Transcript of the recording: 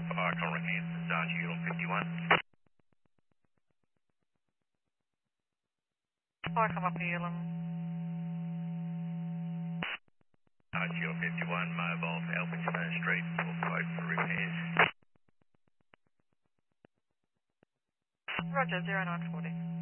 Conrad Hanson, Dodge Elam 51. Come up Elam. Dodge Elam 51, mobile to Alpha Japan Street, full quote for repairs. Roger, 0940.